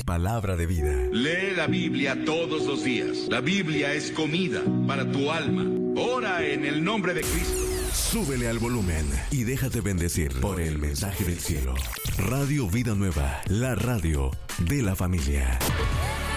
palabra de vida. Lee la Biblia todos los días. La Biblia es comida para tu alma. Ora en el nombre de Cristo. Súbele al volumen y déjate bendecir por el mensaje del cielo. Radio Vida Nueva, la radio de la familia.